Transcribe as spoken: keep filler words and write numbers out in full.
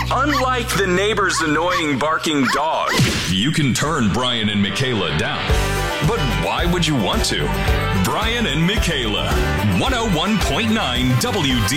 Unlike the neighbor's annoying barking dog, you can turn Brian and Michaela down. But why would you want to? Brian and Michaela, one oh one point nine W D